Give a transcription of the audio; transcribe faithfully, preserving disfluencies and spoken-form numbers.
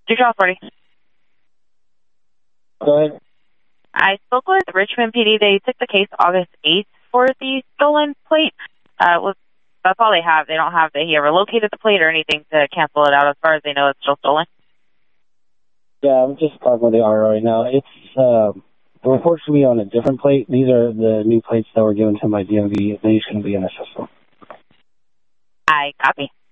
two twelve forty. Go ahead. I spoke with Richmond P D. They took the case August eighth for the stolen plate. Uh, was, that's all they have. They don't have that he ever located the plate or anything to cancel it out. As far as they know, it's still stolen. Yeah, I'm just talking with the R O right now. It's, uh, the report should be on a different plate. These are the new plates that were given to my D M V. They shouldn't be in the system. I copy.